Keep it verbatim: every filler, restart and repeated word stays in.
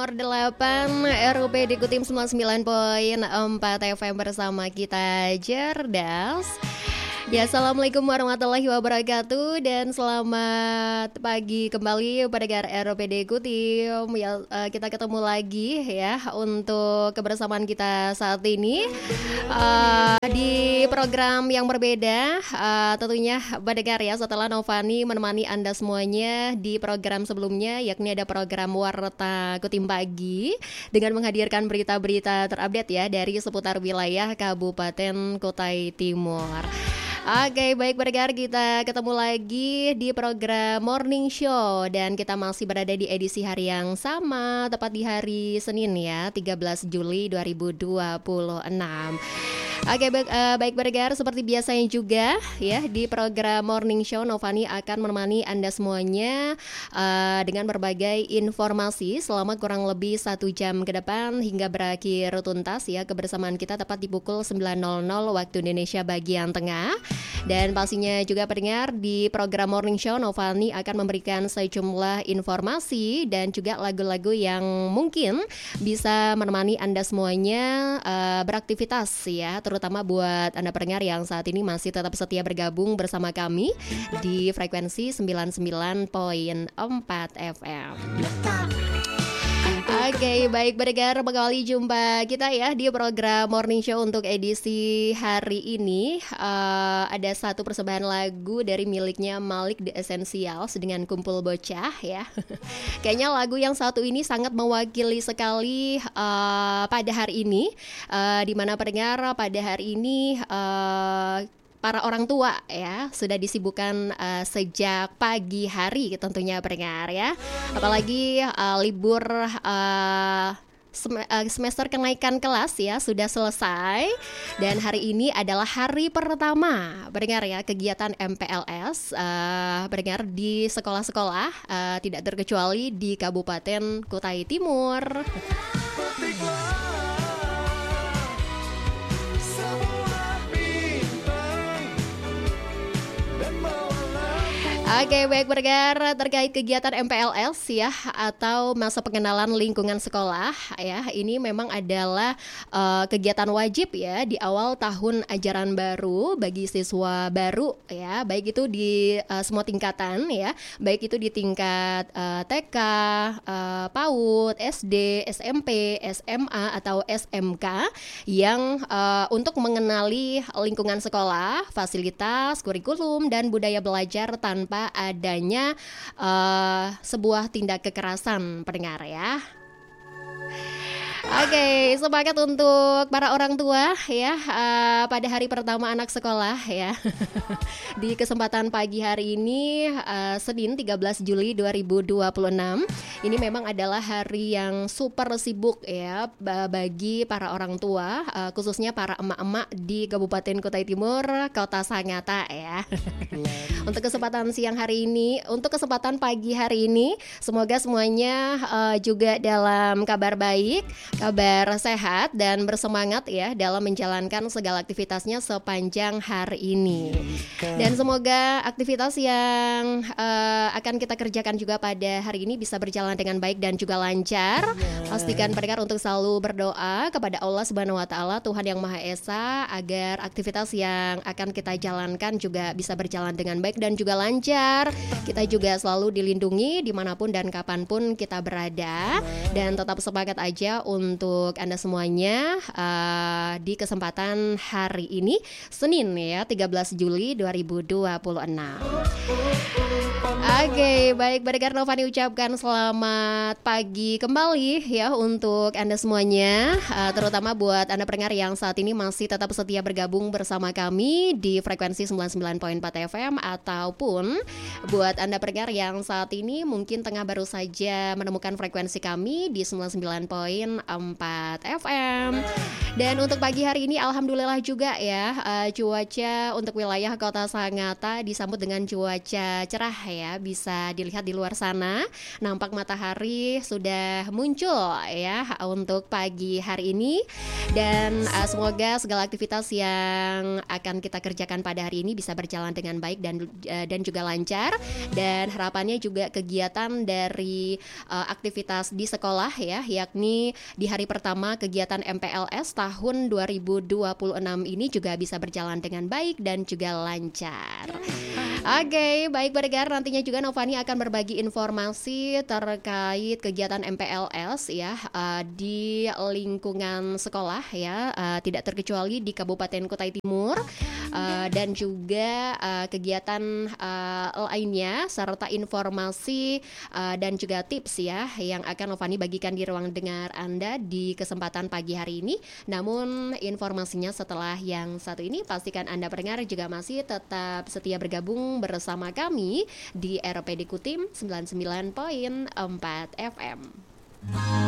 Timur delapan R U P D Kutim sembilan puluh sembilan koma empat F M bersama kita Cerdas. Ya, assalamualaikum warahmatullahi wabarakatuh dan selamat pagi kembali pendengar R U P D Kutim. Ya, uh, kita ketemu lagi ya untuk kebersamaan kita saat ini uh, di program yang berbeda. Uh, tentunya pendengar ya, setelah Novani menemani Anda semuanya di program sebelumnya, yakni ada program Warta Kutim Pagi dengan menghadirkan berita-berita terupdate ya dari seputar wilayah Kabupaten Kutai Timur. Oke, baik pendengar, kita ketemu lagi di program Morning Show dan kita masih berada di edisi hari yang sama, tepat di hari Senin ya, tiga belas Juli dua ribu dua puluh enam. Oke, baik, uh, baik pendengar, seperti biasanya juga ya di program Morning Show Novani akan menemani Anda semuanya uh, dengan berbagai informasi selama kurang lebih satu jam ke depan hingga berakhir tuntas ya kebersamaan kita tepat di pukul sembilan nol nol waktu Indonesia bagian tengah. Dan pastinya juga pendengar di program Morning Show Novani akan memberikan sejumlah informasi dan juga lagu-lagu yang mungkin bisa menemani Anda semuanya uh, beraktivitas ya, terutama buat Anda pendengar yang saat ini masih tetap setia bergabung bersama kami di frekuensi sembilan puluh sembilan koma empat F M. Oke, okay, baik pendengar, kembali jumpa kita ya di program Morning Show untuk edisi hari ini. uh, Ada satu persembahan lagu dari miliknya Malik The Essentials dengan Kumpul Bocah ya. Kayaknya lagu yang satu ini sangat mewakili sekali uh, pada hari ini, uh, dimana pendengar pada hari ini uh, para orang tua ya sudah disibukkan uh, sejak pagi hari tentunya pendengar ya. Apalagi uh, libur uh, semester kenaikan kelas ya sudah selesai dan hari ini adalah hari pertama pendengar ya kegiatan M P L S uh, pendengar di sekolah-sekolah uh, tidak terkecuali di Kabupaten Kutai Timur. Oke, baik pendengar, terkait kegiatan M P L S ya atau masa pengenalan lingkungan sekolah ya, ini memang adalah uh, kegiatan wajib ya di awal tahun ajaran baru bagi siswa baru ya, baik itu di uh, semua tingkatan ya, baik itu di tingkat uh, T K, uh, PAUD, S D, S M P, S M A atau S M K yang uh, untuk mengenali lingkungan sekolah, fasilitas, kurikulum dan budaya belajar tanpa adanya uh, sebuah tindak kekerasan pendengar ya. Oke, okay, semangat untuk para orang tua ya uh, pada hari pertama anak sekolah ya. Di kesempatan pagi hari ini uh, Senin tiga belas Juli dua ribu dua puluh enam. Ini memang adalah hari yang super sibuk ya bagi para orang tua, uh, khususnya para emak-emak di Kabupaten Kutai Timur, Kota Sangatta ya. Untuk kesempatan siang hari ini, untuk kesempatan pagi hari ini, semoga semuanya uh, juga dalam kabar baik, kabar sehat dan bersemangat ya dalam menjalankan segala aktivitasnya sepanjang hari ini. Dan semoga aktivitas yang uh, akan kita kerjakan juga pada hari ini bisa berjalan dengan baik dan juga lancar. Pastikan pendengar untuk selalu berdoa kepada Allah Subhanahu wa taala, Tuhan yang Maha Esa, agar aktivitas yang akan kita jalankan juga bisa berjalan dengan baik dan juga lancar. Kita juga selalu dilindungi dimanapun dan kapanpun kita berada. Dan tetap semangat aja untuk Anda semuanya uh, di kesempatan hari ini Senin ya tiga belas Juli dua ribu dua puluh enam. Oke, okay, baik pendengar, Novani ucapkan selamat pagi kembali ya untuk Anda semuanya, uh, terutama buat Anda pendengar yang saat ini masih tetap setia bergabung bersama kami di frekuensi sembilan puluh sembilan koma empat F M, ataupun buat Anda pendengar yang saat ini mungkin tengah baru saja menemukan frekuensi kami di sembilan puluh sembilan koma empat F M. Dan untuk pagi hari ini alhamdulillah juga ya uh, cuaca untuk wilayah Kota Sangatta disambut dengan cuaca cerah ya, bisa dilihat di luar sana. Nampak matahari sudah muncul ya untuk pagi hari ini. Dan uh, semoga segala aktivitas yang akan kita kerjakan pada hari ini bisa berjalan dengan baik dan uh, dan juga lancar. Dan harapannya juga kegiatan dari uh, aktivitas di sekolah ya, yakni di hari pertama kegiatan M P L S tahun dua ribu dua puluh enam ini juga bisa berjalan dengan baik dan juga lancar. Oke, okay, baik pendengar, nantinya juga Novani akan berbagi informasi terkait kegiatan M P L S ya uh, di lingkungan sekolah ya, uh, tidak terkecuali di Kabupaten Kutai Timur uh, dan juga uh, kegiatan uh, lainnya serta informasi uh, dan juga tips ya yang akan Novani bagikan di ruang dengar Anda di kesempatan pagi hari ini. Namun informasinya setelah yang satu ini, pastikan Anda pendengar juga masih tetap setia bergabung bersama kami di R P D Kutim sembilan puluh sembilan koma empat F M.